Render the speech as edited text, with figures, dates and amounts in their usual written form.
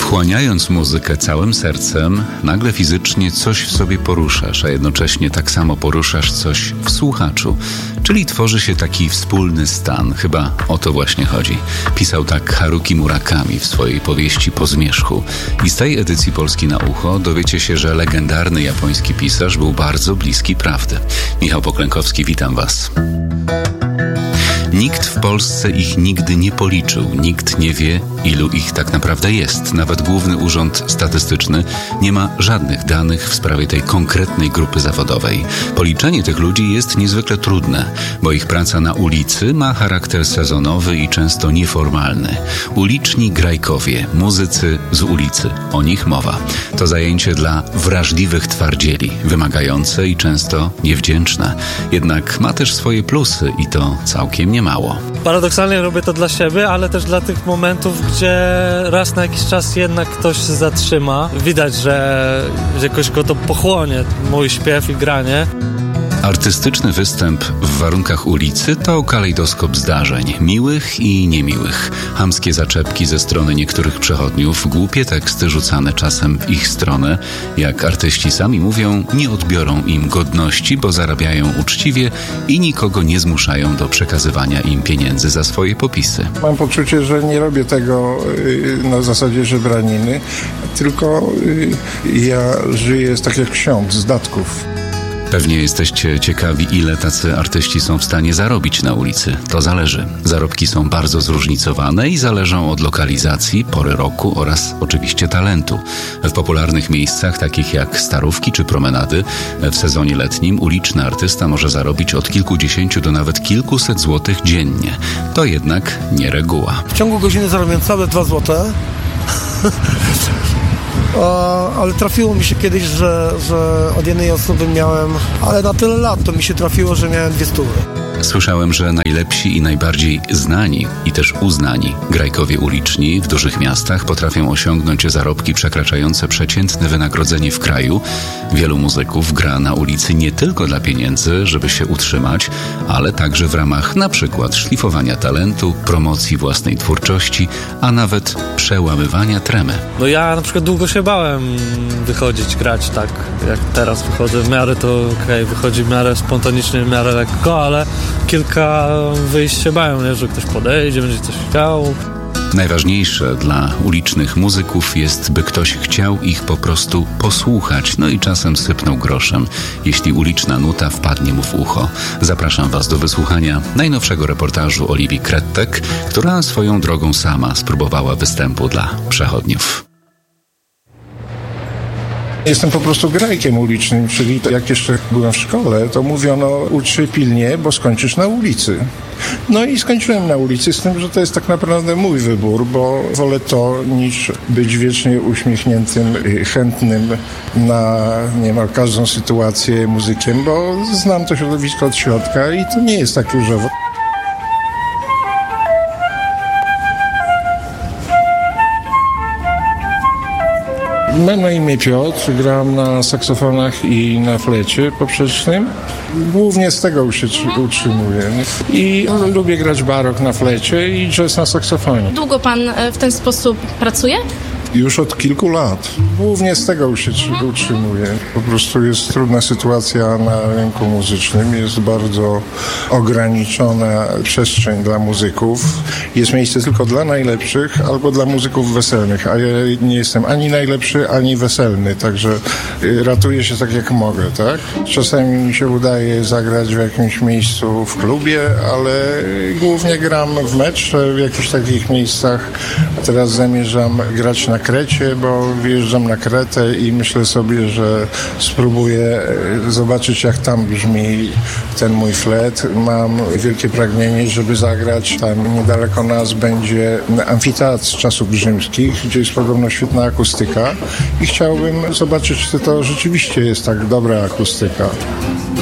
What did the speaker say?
Wchłaniając muzykę całym sercem, nagle fizycznie coś w sobie poruszasz, a jednocześnie tak samo poruszasz coś w słuchaczu. Czyli tworzy się taki wspólny stan. Chyba o to właśnie chodzi. Pisał tak Haruki Murakami w swojej powieści Po zmierzchu. I z tej edycji Polski na ucho dowiecie się, że legendarny japoński pisarz był bardzo bliski prawdy. Michał Poklękowski, witam Was. Nikt w Polsce ich nigdy nie policzył, nikt nie wie, ilu ich tak naprawdę jest. Nawet Główny Urząd Statystyczny nie ma żadnych danych w sprawie tej konkretnej grupy zawodowej. Policzenie tych ludzi jest niezwykle trudne, bo ich praca na ulicy ma charakter sezonowy i często nieformalny. Uliczni grajkowie, muzycy z ulicy, o nich mowa. To zajęcie dla wrażliwych twardzieli, wymagające i często niewdzięczne. Jednak ma też swoje plusy i to całkiem nie mało. Paradoksalnie robię to dla siebie, ale też dla tych momentów, gdzie raz na jakiś czas jednak ktoś się zatrzyma. Widać, że jakoś go to pochłonie, mój śpiew i granie. Artystyczny występ w warunkach ulicy to kalejdoskop zdarzeń, miłych i niemiłych. Chamskie zaczepki ze strony niektórych przechodniów, głupie teksty rzucane czasem w ich stronę. Jak artyści sami mówią, nie odbiorą im godności, bo zarabiają uczciwie i nikogo nie zmuszają do przekazywania im pieniędzy za swoje popisy. Mam poczucie, że nie robię tego na zasadzie żebraniny, tylko ja żyję tak jak ksiądz z datków. Pewnie jesteście ciekawi, ile tacy artyści są w stanie zarobić na ulicy. To zależy. Zarobki są bardzo zróżnicowane i zależą od lokalizacji, pory roku oraz oczywiście talentu. W popularnych miejscach, takich jak Starówki czy Promenady, w sezonie letnim uliczny artysta może zarobić od kilkudziesięciu do nawet kilkuset złotych dziennie. To jednak nie reguła. W ciągu godziny zarabiam całe 2 złote. Ale trafiło mi się kiedyś, że od jednej osoby miałem, ale na tyle lat to mi się trafiło, że miałem 200. Słyszałem, że najlepsi i najbardziej znani i też uznani grajkowie uliczni w dużych miastach potrafią osiągnąć zarobki przekraczające przeciętne wynagrodzenie w kraju. Wielu muzyków gra na ulicy nie tylko dla pieniędzy, żeby się utrzymać, ale także w ramach na przykład szlifowania talentu, promocji własnej twórczości, a nawet przełamywania tremy. No ja na przykład długo się bałem wychodzić, grać tak jak teraz wychodzę. W miarę to wychodzi w miarę spontanicznie, w miarę lekko, ale kilka wyjść się bałem, nie? Że ktoś podejdzie, będzie coś chciał. Najważniejsze dla ulicznych muzyków jest, by ktoś chciał ich po prostu posłuchać, no i czasem sypnął groszem, jeśli uliczna nuta wpadnie mu w ucho. Zapraszam Was do wysłuchania najnowszego reportażu Oliwii Krettek, która swoją drogą sama spróbowała występu dla przechodniów. Jestem po prostu grajkiem ulicznym, czyli jak jeszcze byłem w szkole, to mówiono ucz się pilnie, bo skończysz na ulicy. No i skończyłem na ulicy, z tym, że to jest tak naprawdę mój wybór, bo wolę to niż być wiecznie uśmiechniętym, chętnym na niemal każdą sytuację muzykiem, bo znam to środowisko od środka i to nie jest tak różowo. Mam na imię Piotr, gram na saksofonach i na flecie poprzecznym. Głównie z tego się utrzymuję. I lubię grać barok na flecie i jazz na saksofonie. Długo pan w ten sposób pracuje? Już od kilku lat. Głównie z tego się utrzymuję. Po prostu jest trudna sytuacja na rynku muzycznym. Jest bardzo ograniczona przestrzeń dla muzyków. Jest miejsce tylko dla najlepszych albo dla muzyków weselnych. A ja nie jestem ani najlepszy, ani weselny. Także ratuję się tak jak mogę, tak? Czasami mi się udaje zagrać w jakimś miejscu w klubie, ale głównie gram w metrze, w jakichś takich miejscach. Teraz zamierzam grać na Krecie, bo wyjeżdżam na Kretę i myślę sobie, że spróbuję zobaczyć, jak tam brzmi ten mój flet. Mam wielkie pragnienie, żeby zagrać. Tam niedaleko nas będzie amfiteatr z czasów rzymskich, gdzie jest podobno świetna akustyka i chciałbym zobaczyć, czy to rzeczywiście jest tak dobra akustyka.